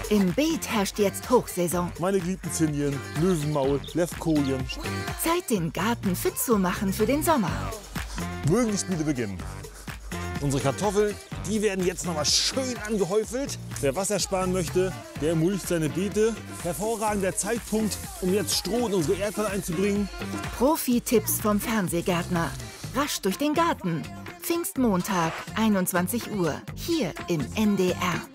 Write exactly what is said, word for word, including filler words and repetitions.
Im Beet herrscht jetzt Hochsaison. Meine geliebten Zinien, Löwenmaul, Levkojen. Zeit, den Garten fit zu machen für den Sommer. Mögen die Spiele beginnen. Unsere Kartoffeln, die werden jetzt noch mal schön angehäufelt. Wer Wasser sparen möchte, der mulcht seine Beete. Hervorragender Zeitpunkt, um jetzt Stroh in unsere Erdwall einzubringen. Profi-Tipps vom Fernsehgärtner. Rasch durch den Garten. Pfingstmontag, einundzwanzig Uhr, hier im N D R.